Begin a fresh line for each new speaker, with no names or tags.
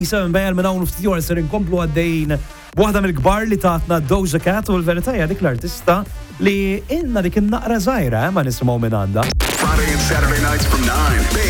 Jisem bejl minn hawn ftit jor ser inkomplu għaddejn waħda mill-kbar li tatna Doja Cat u l-verità hija dik l-artista li inna dik in-naqra żgħira ma nisimgħu minn għandha.
Friday and Saturday nights from 9.